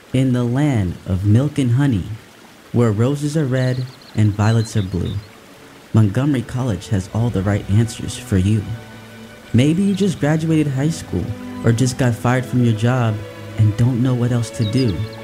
In the land of milk and honey, where roses are red and violets are blue, Montgomery College has all the right answers for you. Maybe you just graduated high school or just got fired from your job and don't know what else to do.